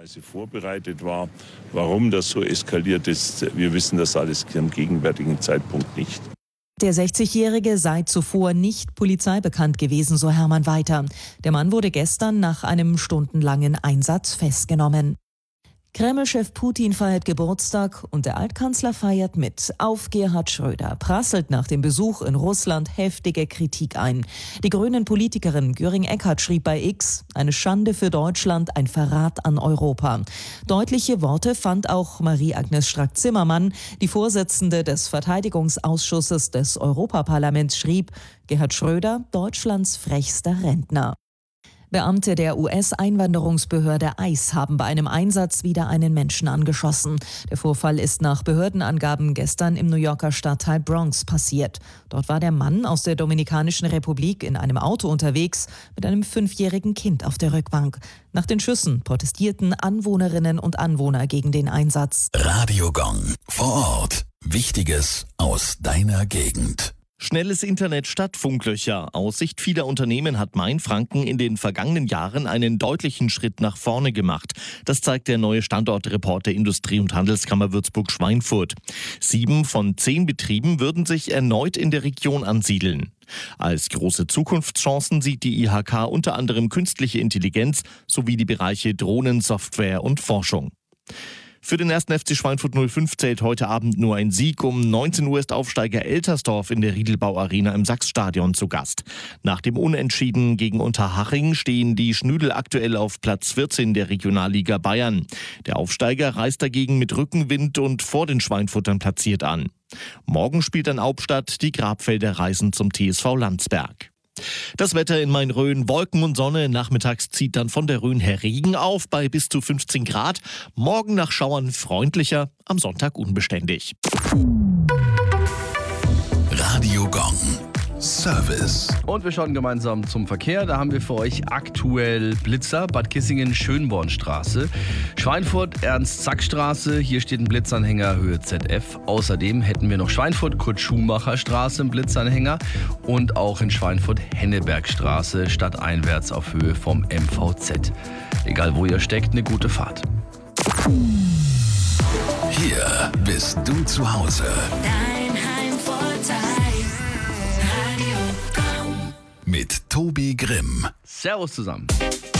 vorbereitet war. Warum das so eskaliert ist, wir wissen das alles am gegenwärtigen Zeitpunkt nicht. Der 60-Jährige sei zuvor nicht polizeibekannt gewesen, so Hermann weiter. Der Mann wurde gestern nach einem stundenlangen Einsatz festgenommen. Kreml-Chef Putin feiert Geburtstag und der Altkanzler feiert mit. Auf Gerhard Schröder prasselt nach dem Besuch in Russland heftige Kritik ein. Die grünen Politikerin Göring-Eckardt schrieb bei X: Eine Schande für Deutschland, ein Verrat an Europa. Deutliche Worte fand auch Marie-Agnes Strack-Zimmermann. Die Vorsitzende des Verteidigungsausschusses des Europaparlaments schrieb: Gerhard Schröder, Deutschlands frechster Rentner. Beamte der US-Einwanderungsbehörde ICE haben bei einem Einsatz wieder einen Menschen angeschossen. Der Vorfall ist nach Behördenangaben gestern im New Yorker Stadtteil Bronx passiert. Dort war der Mann aus der Dominikanischen Republik in einem Auto unterwegs mit einem 5-jährigen Kind auf der Rückbank. Nach den Schüssen protestierten Anwohnerinnen und Anwohner gegen den Einsatz. Radio Gong vor Ort. Wichtiges aus deiner Gegend. Schnelles Internet statt Funklöcher. Aus Sicht vieler Unternehmen hat Mainfranken in den vergangenen Jahren einen deutlichen Schritt nach vorne gemacht. Das zeigt der neue Standortreport der Industrie- und Handelskammer Würzburg-Schweinfurt. 7 von 10 Betrieben würden sich erneut in der Region ansiedeln. Als große Zukunftschancen sieht die IHK unter anderem künstliche Intelligenz sowie die Bereiche Drohnen, Software und Forschung. Für den 1. FC Schweinfurt 05 zählt heute Abend nur ein Sieg. Um 19 Uhr ist Aufsteiger Eltersdorf in der Riedelbau Arena im Sachsstadion zu Gast. Nach dem Unentschieden gegen Unterhaching stehen die Schnüdel aktuell auf Platz 14 der Regionalliga Bayern. Der Aufsteiger reist dagegen mit Rückenwind und vor den Schweinfurtern platziert an. Morgen spielt dann Hauptstadt, die Grabfelder reisen zum TSV Landsberg. Das Wetter in Main-Rhön, Wolken und Sonne. Nachmittags zieht dann von der Rhön her Regen auf bei bis zu 15 Grad. Morgen nach Schauern freundlicher, am Sonntag unbeständig. Radio Gong. Service. Und wir schauen gemeinsam zum Verkehr. Da haben wir für euch aktuell Blitzer, Bad Kissingen-Schönbornstraße, Schweinfurt, Ernst-Zack-Straße. Hier steht ein Blitzanhänger Höhe ZF. Außerdem hätten wir noch Schweinfurt, Kurt-Schumacher-Straße, einen Blitzanhänger. Und auch in Schweinfurt Hennebergstraße, stadteinwärts auf Höhe vom MVZ. Egal wo ihr steckt, eine gute Fahrt. Hier bist du zu Hause. Mit Tobi Grimm. Servus zusammen.